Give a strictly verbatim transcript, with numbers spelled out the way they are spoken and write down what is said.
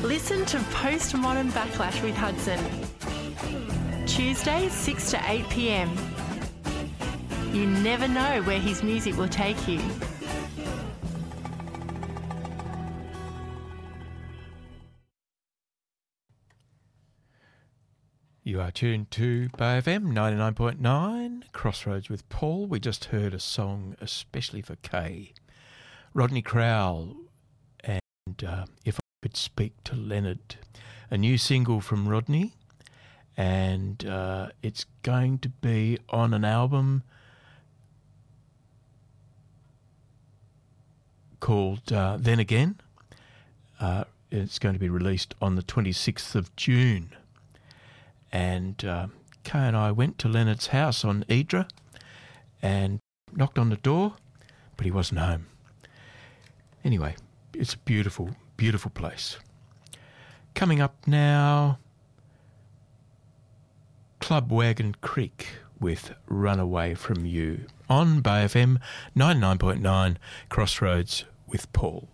Listen to Postmodern Backlash with Hudson. Tuesdays, six to eight p m. You never know where his music will take you. You are tuned to Bay F M ninety-nine point nine, Crossroads with Paul. We just heard a song especially for Kay. Rodney Crowell and uh, If I Could Speak to Leonard. A new single from Rodney, and uh, it's going to be on an album called uh, Then Again. Uh, it's going to be released on the twenty-sixth of June. And uh, Kay and I went to Leonard's house on Idra and knocked on the door, but he wasn't home. Anyway, it's a beautiful, beautiful place. Coming up now, Club Wagon Creek with Runaway From You on Bay F M ninety-nine point nine, Crossroads with Paul.